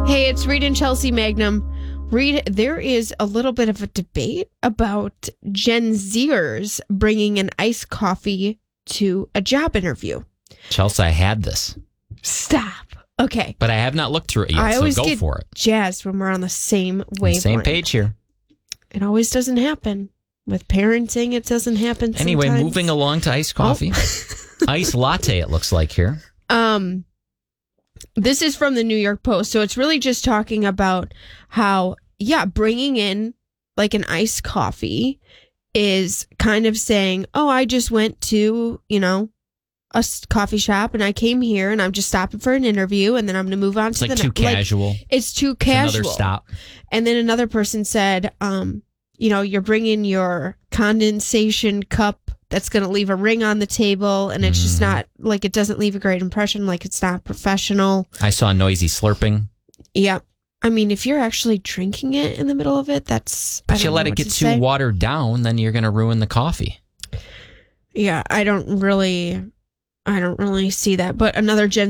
Hey, it's Reed and Chelsea Magnum. Reed, there is a little bit of a debate about Gen Zers bringing an iced coffee to a job interview. Chelsea, I had this. Stop. Okay. But I have not looked through it yet, so go for it. Jazzed when we're on the same wavelength. Same page here. It always doesn't happen. With parenting, it doesn't happen sometimes. Anyway, moving along to iced coffee. Iced latte, it looks like here. This is from the New York Post, so it's really just talking about how, bringing in like an iced coffee is kind of saying, oh, I just went to, a coffee shop and I came here and I'm just stopping for an interview and then I'm going to move on to the next. It's too casual. It's too casual. Another stop. And then another person said, you're bringing your condensation cup that's going to leave a ring on the table, and it's just not, like, it doesn't leave a great impression, like it's not professional. I saw noisy slurping. Yeah. I mean, if you're actually drinking it in the middle of it, that's... But you let it get too watered down, then you're going to ruin the coffee. Yeah, I don't really see that. But another Gen